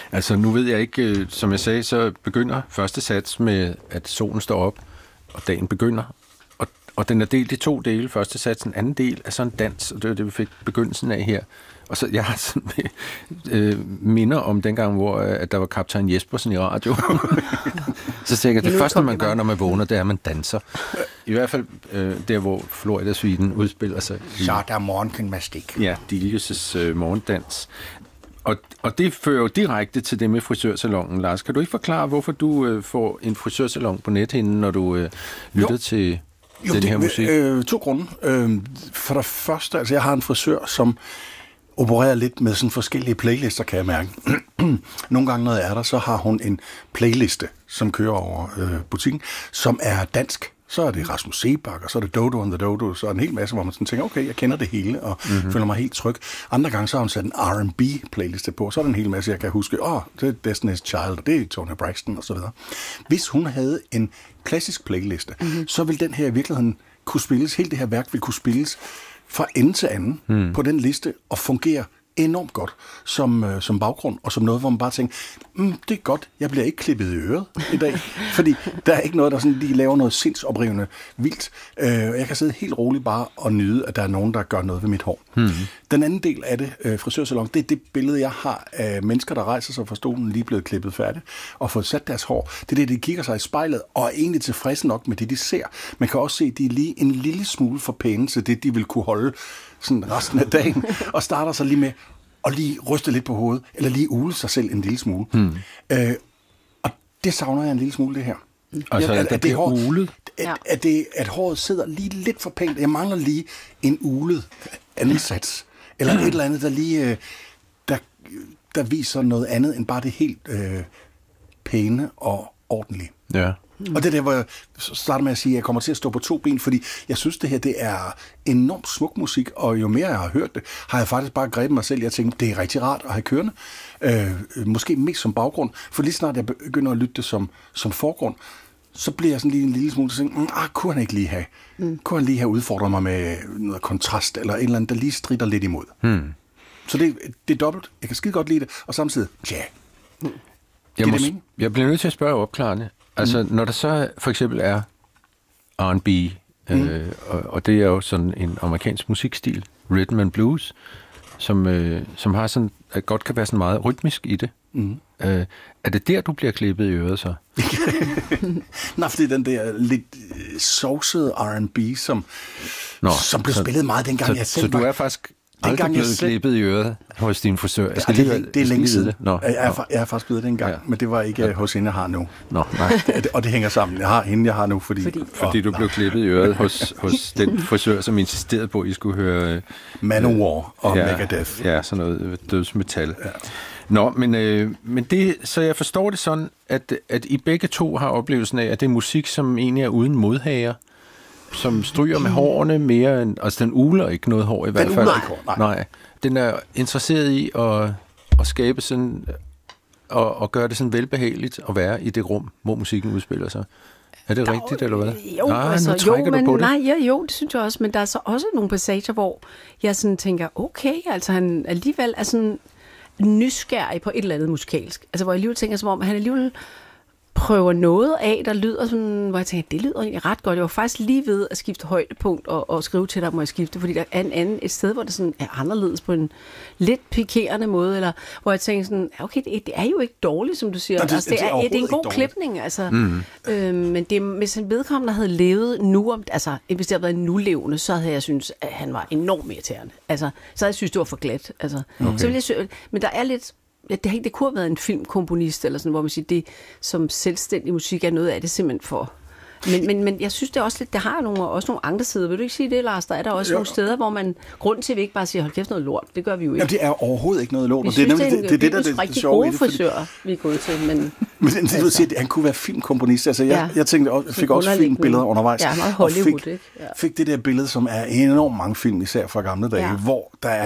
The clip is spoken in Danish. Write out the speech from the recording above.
Altså, nu ved jeg ikke, som jeg sagde, så begynder første sats med, at solen står op, og dagen begynder. Og den er delt i 2 dele. Første sats, den anden del er sådan en dans, og det var det, vi fik begyndelsen af her. Og så jeg har sådan minder om dengang, hvor at der var kaptajn Jespersen i radio. Så tænker jeg, det første, man gør, når man vågner, det er, at man danser. I hvert fald der, hvor Florida-suiten udspiller sig. Så er der morgengymnastik. Ja, Dilius' morgendans. Og det fører jo direkte til det med frisørsalongen, Lars. Kan du ikke forklare, hvorfor du får en frisørsalon på nethinden, når du lytter til den her musik? 2 grunde. For det første, altså jeg har en frisør, som opererer lidt med sådan forskellige playlister, kan jeg mærke. Nogle gange, når jeg er der, så har hun en playliste, som kører over butikken, som er dansk. Så er det Rasmus Seebach, og så er det Dodo and the Dodo, så er en hel masse, hvor man sådan tænker, okay, jeg kender det hele, og føler mig helt tryg. Andre gange, så har hun sat en R&B-playliste på, så er der en hel masse, jeg kan huske, det er Destiny's Child, og det er Toni Braxton, og så videre. Hvis hun havde en klassisk playliste, så ville den her i virkeligheden kunne spilles, hele det her værk ville kunne spilles fra ende til anden på den liste, og fungere enormt godt som baggrund, og som noget, hvor man bare tænker, det er godt, jeg bliver ikke klippet i øret i dag, fordi der er ikke noget, der sådan lige laver noget sindsoprivende vildt. Jeg kan sidde helt roligt bare og nyde, at der er nogen, der gør noget ved mit hår. Den anden del af det, frisørsalon, det er det billede, jeg har af mennesker, der rejser sig fra stolen, lige blevet klippet færdigt, og fået sat deres hår. Det er det, de kigger sig i spejlet, og er egentlig tilfredse nok med det, de ser. Man kan også se, at de er lige en lille smule for pæne til det, de vil kunne holde sådan resten af dagen, og starter så lige med at lige ryste lidt på hovedet, eller lige ule sig selv en lille smule. Og det savner jeg en lille smule, det her. Altså, at det er ulet? At håret sidder lige lidt for pænt. Jeg mangler lige en ulet ansats, eller et eller andet, der lige der viser noget andet, end bare det helt pæne og ordentlige. Ja. Og det er der, hvor jeg starter med at sige, at jeg kommer til at stå på 2 ben, fordi jeg synes, det her det er enormt smuk musik, og jo mere jeg har hørt det, har jeg faktisk bare grebet mig selv. Jeg tænkte, det er rigtig rart at have kørende. Måske mest som baggrund, for lige snart jeg begynder at lytte det som forgrund, så bliver jeg sådan lige en lille smule til at tænke, kunne han ikke lige have? Kunne han lige have udfordret mig med noget kontrast, eller et eller andet, der lige strider lidt imod? Så det er dobbelt. Jeg kan skide godt lide det, og samtidig, jeg bliver nødt til at spørge opklarende. Altså, når der så for eksempel er R&B, og det er jo sådan en amerikansk musikstil, rhythm and blues, som har sådan, at godt kan være sådan meget rytmisk i det. Er det der, du bliver klippet i øret så? Nej, fordi den der lidt sovsede R&B, som blev spillet meget dengang jeg selv så du er faktisk aldrig blevet klippet i øret hos din frisør? Det er længe siden. Jeg er faktisk blevet det engang, men det var ikke hos hende, jeg har nu. Nej. Og det hænger sammen. Jeg har hende, jeg har nu, fordi du blev klippet i øret hos den frisør, som insisterede på, at I skulle høre Manowar og Megadeth. Ja, sådan noget dødsmetal. Ja. Nå, men det, så jeg forstår det sådan, at I begge to har oplevelsen af, at det er musik, som egentlig er uden modhager, som stryger med hårene mere end... Altså, den uler ikke noget hår i hvert fald. Den uler ikke hår, nej. Den er interesseret i at skabe sådan... Og gøre det sådan velbehageligt at være i det rum, hvor musikken udspiller sig. Er det rigtigt, eller hvad? Jo, det synes jeg også. Men der er så også nogle passager, hvor jeg sådan tænker, okay, altså han alligevel er sådan nysgerrig på et eller andet musikalsk. Altså, hvor jeg alligevel tænker, som om han alligevel prøver noget af, der lyder sådan, hvor jeg tænker, det lyder egentlig ret godt. Jeg var faktisk lige ved at skifte højdepunkt og skrive til dig, må jeg skifte, fordi der er et sted, hvor det sådan er anderledes på en lidt pikerende måde, eller hvor jeg tænker sådan, okay, det er jo ikke dårligt, som du siger. Det er en god klipning, altså. Men hvis en vedkommende havde levet nu, altså hvis det havde været en nulevende, så havde jeg synes, at han var enormt irriterende. Altså, så havde jeg synes, det var for glat. Altså, så ville jeg men der er lidt. Det kunne have været en filmkomponist, eller sådan, hvor man siger, det som selvstændig musik er noget af det simpelthen for. Men jeg synes, det er også lidt, der har også nogle andre sider. Vil du ikke sige det, Lars? Der er der også nogle steder, hvor man, grunden til, at vi ikke bare siger, hold kæft noget lort, det gør vi jo ikke. Jamen, det er overhovedet ikke noget lort. Vi synes, det er det, der er rigtig gode frisører, vi er gået til. Men det, du siger, han kunne være filmkomponist. Altså, jeg tænkte, fik også filmbilleder undervejs. Ja, meget Hollywood, ikke? Fik det der billede, som er enormt mange film, især fra gamle dage, hvor der